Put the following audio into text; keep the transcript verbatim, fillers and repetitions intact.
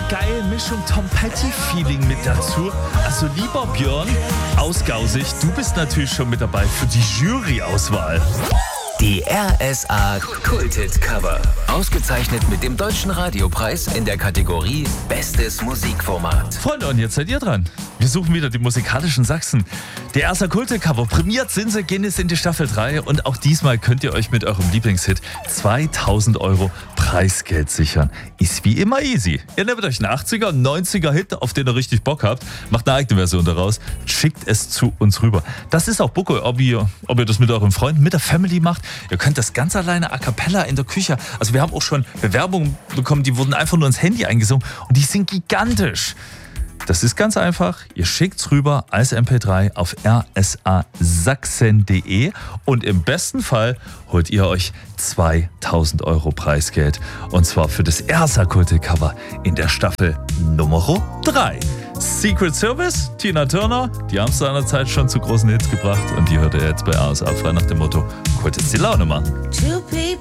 geile Mischung Tom Petty-Feeling mit dazu. Also lieber Björn, aus Gausig, du bist natürlich schon mit dabei für die Jury-Auswahl. Die R S A Kulthit Cover. Ausgezeichnet mit dem Deutschen Radiopreis in der Kategorie Bestes Musikformat. Freunde, und jetzt seid ihr dran. Wir suchen wieder die musikalischen Sachsen. Die R S A Kulthit Cover. Prämiert sind sie, gehen jetzt in die Staffel drei. Und auch diesmal könnt ihr euch mit eurem Lieblingshit zweitausend Euro Preisgeld sichern. Ist wie immer easy. Ihr nehmt euch einen achtziger, neunziger Hit, auf den ihr richtig Bock habt. Macht eine eigene Version daraus. Schickt es zu uns rüber. Das ist auch Bucko, ob ihr, ob ihr das mit euren Freunden, mit der Family macht. Ihr könnt das ganz alleine a cappella in der Küche. Also wir haben auch schon Bewerbungen bekommen, die wurden einfach nur ins Handy eingesungen und die sind gigantisch. Das ist ganz einfach. Ihr schickt's rüber als M P drei auf r s a sachsen punkt de und im besten Fall holt ihr euch zweitausend Euro Preisgeld. Und zwar für das R S A Kulthit Cover in der Staffel Nummer drei. Secret Service, Tina Turner, die haben es seinerzeit schon zu großen Hits gebracht und die hört ihr jetzt bei R S A frei nach dem Motto, Kult ist die Laune machen.